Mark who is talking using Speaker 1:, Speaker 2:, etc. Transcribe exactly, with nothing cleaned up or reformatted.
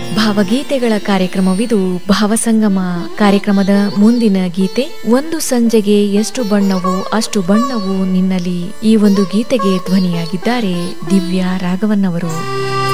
Speaker 1: ಭಾವಗೀತೆಗಳ ಕಾರ್ಯಕ್ರಮವಿದು. ಭಾವಸಂಗಮ ಕಾರ್ಯಕ್ರಮದ ಮುಂದಿನ ಗೀತೆ ಒಂದು ಸಂಜೆಗೆ ಎಷ್ಟು ಬಣ್ಣವು ಅಷ್ಟು ಬಣ್ಣವು ನಿನ್ನಲಿ. ಈ ಒಂದು ಗೀತೆಗೆ ಧ್ವನಿಯಾಗಿದ್ದಾರೆ ದಿವ್ಯಾ ರಾಘವನ್ ಅವರು.